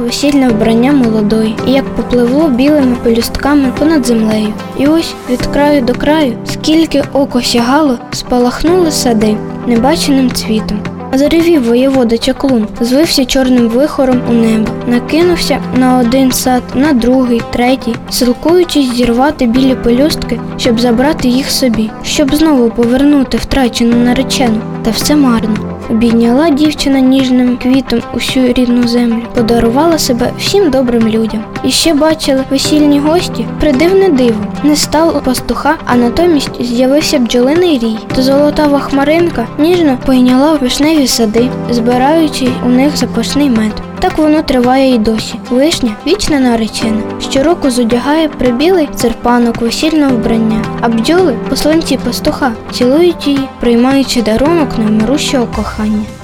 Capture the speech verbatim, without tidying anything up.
весільне вбрання молодої, і як попливло білими пелюстками понад землею. І ось від краю до краю, скільки око сягало, спалахнули сади небаченим цвітом. А заревів воєвода Чаклун, звився чорним вихором у небо, накинувся на один сад, на другий, третій, силкуючись зірвати білі пелюстки, щоб забрати їх собі, щоб знову повернути втрачену наречену. Та все марно. Обійняла дівчина ніжним квітом усю рідну землю, подарувала себе всім добрим людям. І ще бачили весільні гості придивне диво. Не стало пастуха, а натомість з'явився бджолиний рій. То золотава хмаринка ніжно пойняла вишневі сади, збираючи у них запашний мед. Так воно триває і досі. Вишня – вічна наречена. Щороку зодягає прибілий серпанок весільного вбрання, а бджоли – посланці пастуха, цілують її, приймаючи дарунок невмирущого кохання.